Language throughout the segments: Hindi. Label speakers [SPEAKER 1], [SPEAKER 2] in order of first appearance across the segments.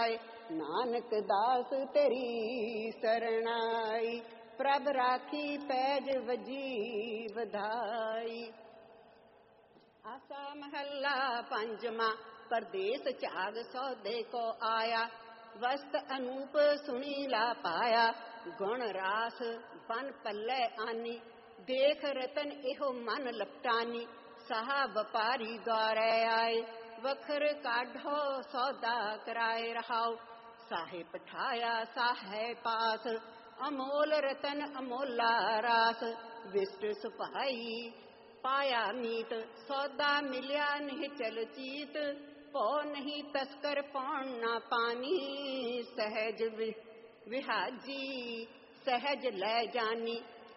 [SPEAKER 1] जाए। नानक दास तेरी सरणाई, प्रभ राखी पैज वजी बधाई। आसा महला पंजवा, परदेस त्याग सौदे को आया। वस्त अनूप सुनीला पाया, गुण रास बन पल्ले आनी। देख रतन एहो मन लपटानी, सहा व्यापारी द्वारे आए। वखर काढ़ो सौदा कराए रहाओ, साहे पठाया साहे पास। अमोल रतन अमोला रास, विष्ट सुपाई पाया मीत। सौदा मिलिया निहचल चीत, पौ नहीं तस्कर पौन ना पानी। सहज विहाजी सहज ले जानी,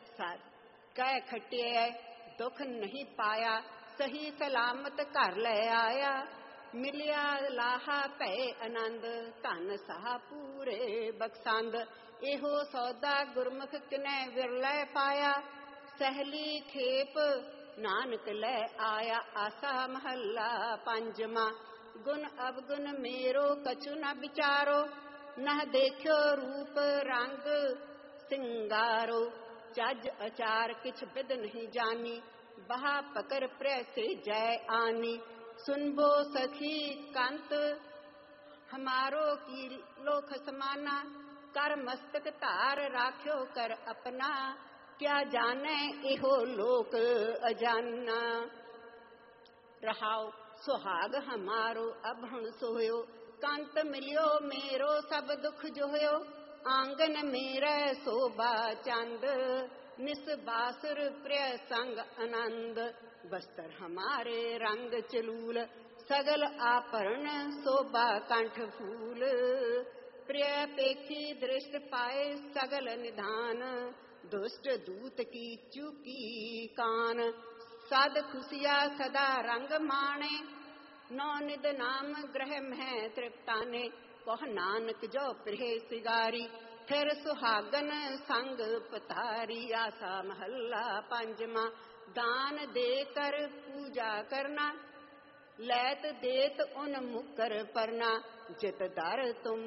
[SPEAKER 1] कै खटिए दुख नहीं पाया। सही सलामत घर ले आया, मिलिया लाहा पै आनंद। धन सहा पूरे बख्शंद, एहो सौदा गुरमुख किने विरले पाया। सहली खेप नानक ले आया। आसा महला पंजवा, गुण अवगुण मेरो कछु न विचारो। न देखो रूप रंग सिंगारो, चज अचार किछ बिद नहीं जानी। बहा पकर प्र से जय आनी। सुनबो सखी कंत हमारो की लोक समाना। कर मस्तक तार राख्यो कर अपना, क्या जाने एहो लोक अजाना। रहाओ सुहाग हमारो अभण सोयो, कंत मिलियो मेरो सब दुख जोयो। आंगन मेरा शोभा चंद, निस बासुर प्रिय संग आनंद। बस्तर हमारे रंग चलूल, सगल आभरण शोभा कंठ फूल। प्रिय पेखी दृष्ट पाए सगल निधान, दुष्ट दूत की चूकी कान। सद खुशिया सदा रंग माणे, नौ निद नाम ग्रह में तृप्ताने। कह नानक जो प्रिय सिगारी, फिर सुहागन संग पतारी। आसा महला पंजवा, दान दे कर पूजा करना। लैत देत उन मुकर परना, जित दर तुम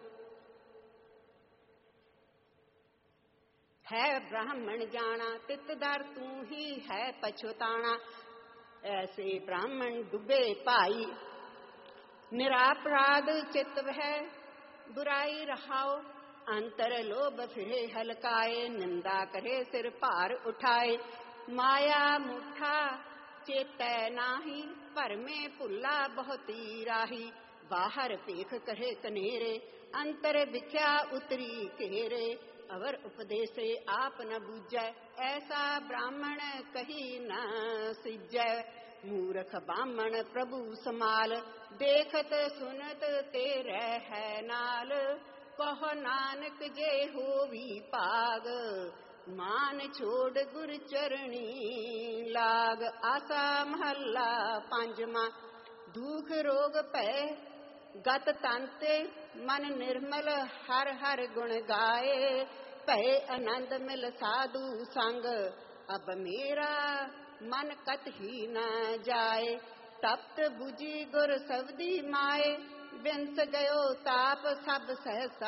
[SPEAKER 1] है ब्राह्मण जाना। तित दर तू ही है पछुताना, ऐसे ब्राह्मण डूबे पाई। निरापराध चित्त है बुराई रहाओ, अंतर लोभ फिरे हलकाए। निंदा करे सिर भार उठाए, माया मुठा चेतै नाही। पर में भुला बहुती राही, बाहर पेख कहे कनेरे। अंतर बिख्या उतरी घेरे, अवर उपदेशे आप न बूझै। ऐसा ब्राह्मण कही न सिजै। मूर्ख ब्राह्मण प्रभु समाल, देखत सुनत तेरे है नाल। कहो नानक जे होवी पाग, मान छोड़ गुर चरणी लाग। आसा महला पंजवा, दुख रोग पै गत तंते। मन निर्मल हर हर गुण गाए, भय आनंद मिल साधु संग। अब मेरा मन कत ही न जाए, तप्त बुझी गुर सवदी माए। बिंस गयो ताप सब सहसा,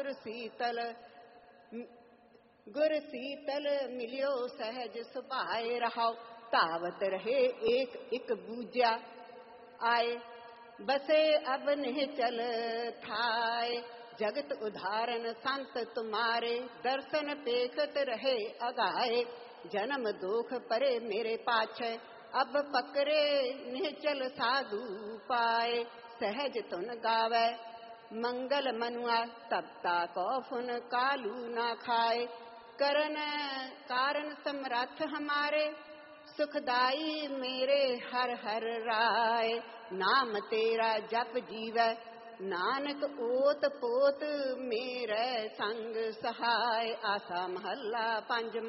[SPEAKER 1] गुर शीतल मिलियो सहज सुभाए। रहाओ तावत रहे एक एक बूझा, आए बसे अब निहचल थाए। जगत उदाहरण संत तुम्हारे, दर्शन पेखत रहे अगाए। जन्म दुख परे मेरे पाछे, अब पकरे निहचल साधु पाए। सहज तुन गावे मंगल मनुआ, तबता कौफुन कालू ना खाए। करन कारण समर्थ हमारे, सुखदाई मेरे हर हर राय। नाम तेरा जप जीवै, नानक ओत पोत मेरे संग सहाय। आसा महला पंजवा।